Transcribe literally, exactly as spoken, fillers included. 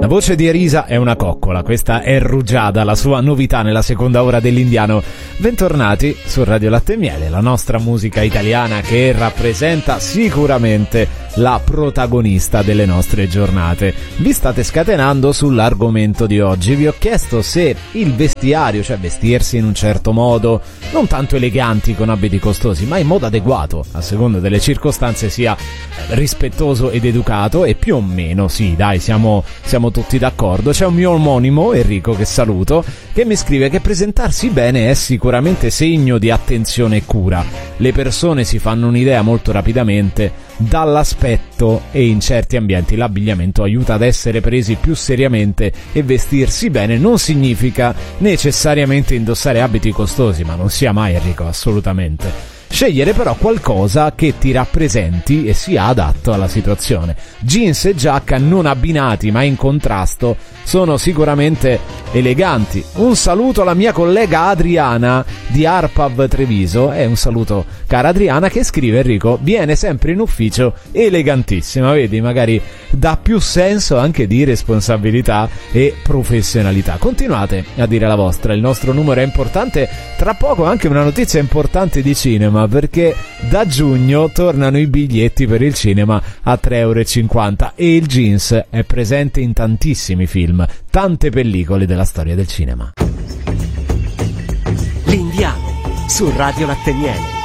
voce di Elisa è una coccola, questa è Rugiada, la sua novità nella seconda ora dell'Indiano. Bentornati su Radio Latte e Miele, la nostra musica italiana che rappresenta sicuramente la protagonista delle nostre giornate. Vi state scatenando sull'argomento di oggi. Vi ho chiesto se il vestiario, cioè vestirsi in un certo modo, non tanto eleganti con abiti costosi, ma in modo adeguato a seconda delle circostanze, sia rispettoso ed educato, e più o meno sì, dai, siamo, siamo tutti d'accordo. C'è un mio omonimo, Enrico, che saluto, che mi scrive che presentarsi bene è sicuramente segno di attenzione e cura. Le persone si fanno un'idea molto rapidamente dall'aspetto e in certi ambienti l'abbigliamento aiuta ad essere presi più seriamente, e vestirsi bene non significa necessariamente indossare abiti costosi, ma non sia mai, Enrico, assolutamente. Scegliere però qualcosa che ti rappresenti e sia adatto alla situazione. Jeans e giacca non abbinati ma in contrasto sono sicuramente eleganti. Un saluto alla mia collega Adriana di Arpav Treviso, è un saluto cara Adriana, che scrive: Enrico, viene sempre in ufficio elegantissima, vedi, magari dà più senso anche di responsabilità e professionalità. Continuate a dire la vostra, il nostro numero è importante. Tra poco anche una notizia importante di cinema, perché da giugno tornano i biglietti per il cinema a tre euro e cinquanta e il jeans è presente in tantissimi film, tante pellicole della storia del cinema. L'Indiano su Radio Latte e Miele.